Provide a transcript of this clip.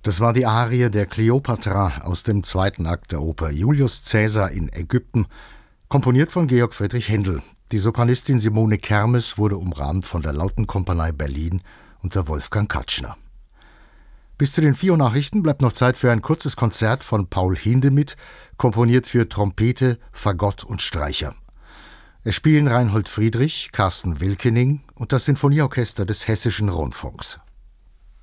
Das war die Arie der Kleopatra aus dem zweiten Akt der Oper Julius Caesar in Ägypten, komponiert von Georg Friedrich Händel. Die Sopranistin Simone Kermes wurde umrahmt von der Lautenkompanie Berlin unter Wolfgang Katschner. Bis zu den 4 Uhr Nachrichten bleibt noch Zeit für ein kurzes Konzert von Paul Hindemith, komponiert für Trompete, Fagott und Streicher. Es spielen Reinhold Friedrich, Carsten Wilkening und das Sinfonieorchester des Hessischen Rundfunks.